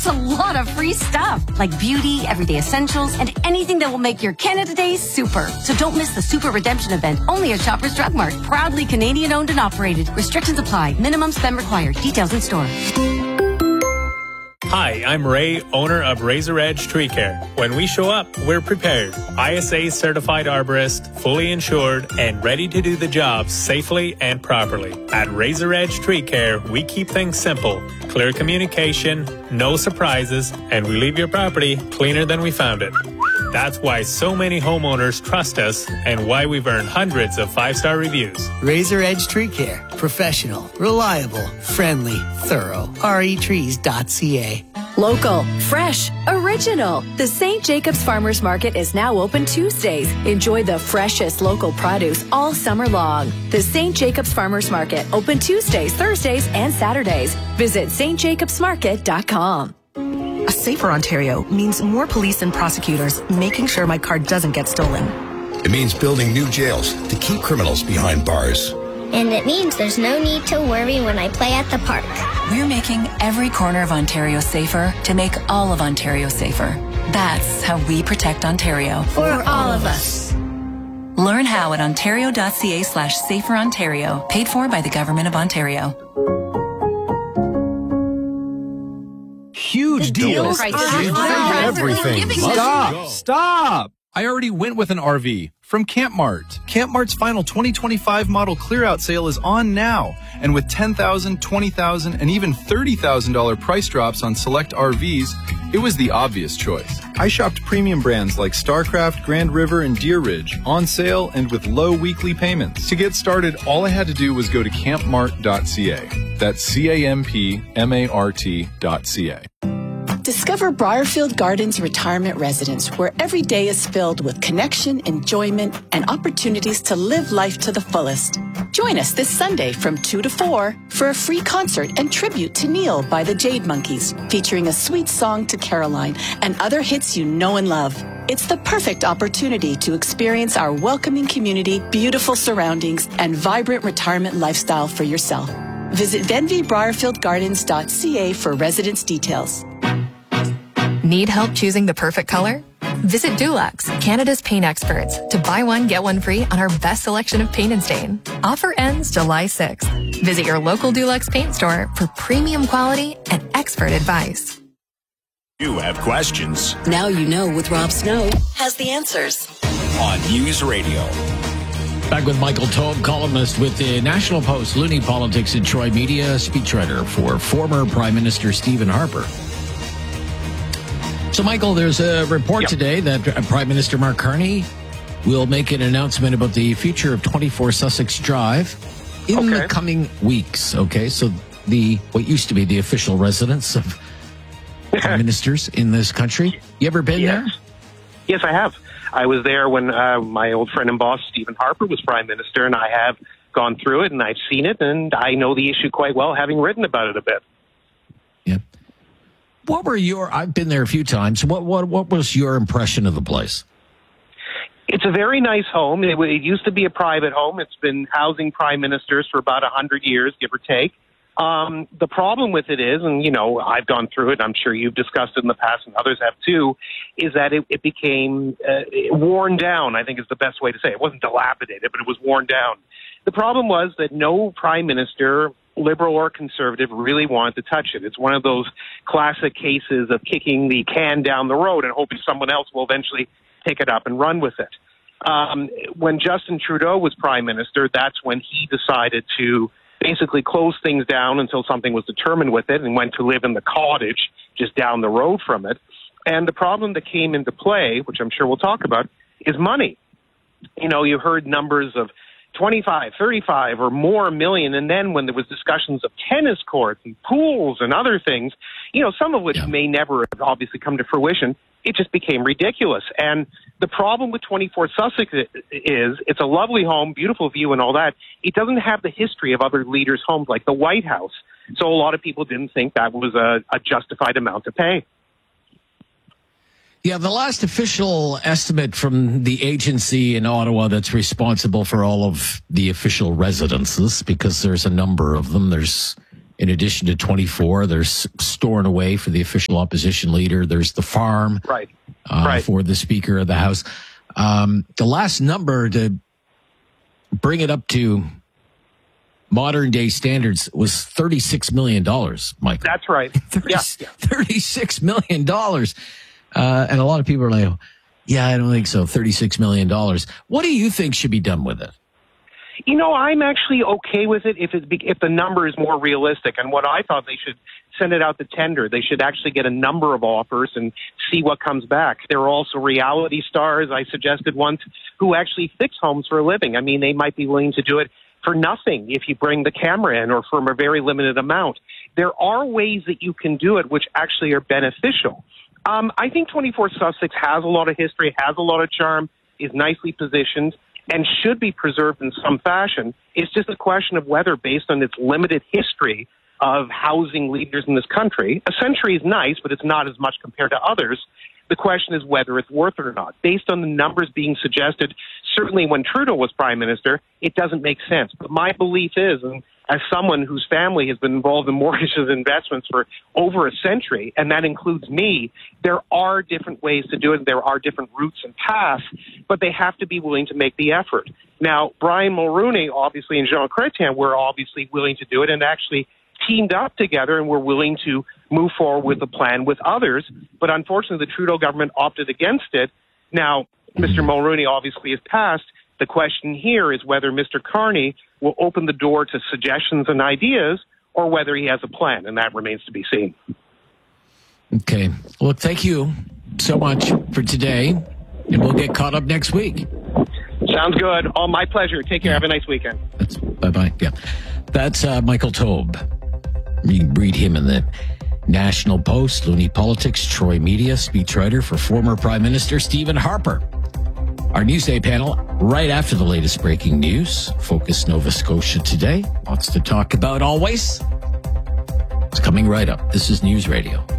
That's a lot of free stuff, like beauty, everyday essentials, and anything that will make your Canada Day super. So don't miss the Super Redemption event, only at Shoppers Drug Mart. Proudly Canadian owned and operated. Restrictions apply. Minimum spend required. Details in store. Hi, I'm Ray, owner of Razor Edge Tree Care. When we show up, we're prepared. ISA certified arborist, fully insured, and ready to do the job safely and properly. At Razor Edge Tree Care, we keep things simple. Clear communication, no surprises, and we leave your property cleaner than we found it. That's why so many homeowners trust us and why we've earned hundreds of 5-star reviews. Razor Edge Tree Care. Professional, reliable, friendly, thorough. retrees.ca. Local, fresh, original. The St. Jacobs Farmers Market is now open Tuesdays. Enjoy the freshest local produce all summer long. The St. Jacobs Farmers Market, open Tuesdays, Thursdays, and Saturdays. Visit stjacobsmarket.com. A safer Ontario means more police and prosecutors making sure my car doesn't get stolen. It means building new jails to keep criminals behind bars. And it means there's no need to worry when I play at the park. We're making every corner of Ontario safer to make all of Ontario safer. That's how we protect Ontario. For all of us. Learn how at ontario.ca/saferontario. Paid for by the Government of Ontario. Huge deals. Everything. Stop. I already went with an RV from CampMart. CampMart's final 2025 model clear-out sale is on now. And with $10,000, $20,000, and even $30,000 price drops on select RVs, it was the obvious choice. I shopped premium brands like StarCraft, Grand River, and Deer Ridge on sale and with low weekly payments. To get started, all I had to do was go to campmart.ca. That's CAMPMART.ca. Discover Briarfield Gardens Retirement Residence, where every day is filled with connection, enjoyment, and opportunities to live life to the fullest. Join us this Sunday from 2 to 4 for a free concert and tribute to Neil by the Jade Monkeys, featuring a sweet song to Caroline and other hits you know and love. It's the perfect opportunity to experience our welcoming community, beautiful surroundings, and vibrant retirement lifestyle for yourself. Visit VenvyBriarfieldGardens.ca for residence details. Need help choosing the perfect color? Visit Dulux, Canada's paint experts, to buy one, get one free on our best selection of paint and stain. Offer ends July 6th. Visit your local Dulux paint store for premium quality and expert advice. You have questions. Now you know with Rob Snow has the answers. On News Radio. Back with Michael Taube, columnist with the National Post, Loonie Politics and Troy Media, speechwriter for former Prime Minister Stephen Harper. So, Michael, there's a report today that Prime Minister Mark Carney will make an announcement about the future of 24 Sussex Drive in the coming weeks. Okay, so what used to be the official residence of prime ministers in this country. You ever been there? Yes, I have. I was there when my old friend and boss, Stephen Harper, was prime minister, and I have gone through it, and I've seen it, and I know the issue quite well, having written about it a bit. Yeah. What were I've been there a few times. What was your impression of the place? It's a very nice home. It used to be a private home. It's been housing prime ministers for about 100 years, give or take. The problem with it is, and, I've gone through it, I'm sure you've discussed it in the past and others have too, is that it became worn down, I think is the best way to say it. It wasn't dilapidated, but it was worn down. The problem was that no prime minister, liberal or conservative, really wanted to touch it. It's one of those classic cases of kicking the can down the road and hoping someone else will eventually pick it up and run with it. When Justin Trudeau was prime minister, that's when he decided to basically close things down until something was determined with it and went to live in the cottage just down the road from it. And the problem that came into play, which I'm sure we'll talk about, is money. You heard numbers of 25, 35 or more million. And then when there was discussions of tennis courts and pools and other things, some of which may never have obviously come to fruition, it just became ridiculous. And the problem with 24 Sussex is it's a lovely home, beautiful view and all that. It doesn't have the history of other leaders' homes like the White House. So a lot of people didn't think that was a justified amount to pay. Yeah, the last official estimate from the agency in Ottawa that's responsible for all of the official residences, because there's a number of them. There's in addition to 24, there's storing away for the official opposition leader. There's the farm for the Speaker of the House. The last number to bring it up to modern day standards was $36 million, Michael. That's right. $36 million. And a lot of people are like, yeah, I don't think so. $36 million. What do you think should be done with it? You know, I'm actually okay with it if the number is more realistic. And what I thought, they should send it out to tender. They should actually get a number of offers and see what comes back. There are also reality stars, I suggested once, who actually fix homes for a living. I mean, they might be willing to do it for nothing if you bring the camera in, or from a very limited amount. There are ways that you can do it which actually are beneficial. I think 24 Sussex has a lot of history, has a lot of charm, is nicely positioned, and should be preserved in some fashion. It's just a question of whether, based on its limited history of housing leaders in this country, a century is nice, but it's not as much compared to others. The question is whether it's worth it or not. Based on the numbers being suggested, certainly when Trudeau was Prime Minister, it doesn't make sense. But my belief is, and as someone whose family has been involved in mortgages and investments for over a century, and that includes me, there are different ways to do it. There are different routes and paths, but they have to be willing to make the effort. Now, Brian Mulroney, obviously, and Jean Chrétien were obviously willing to do it and actually teamed up together and were willing to move forward with the plan with others. But unfortunately, the Trudeau government opted against it. Now, Mr. Mulroney obviously has passed. The question here is whether Mr. Carney will open the door to suggestions and ideas, or whether he has a plan, and that remains to be seen. Okay. Well, thank you so much for today, and we'll get caught up next week. Sounds good. Oh, my pleasure. Take care. Have a nice weekend. Bye-bye. Yeah. That's Michael Taube. You can read him in the National Post, Loonie Politics, Troy Media, speechwriter for former Prime Minister Stephen Harper. Our Newsday panel right after the latest breaking news. Focus Nova Scotia today. Lots to talk about always. It's coming right up. This is News Radio.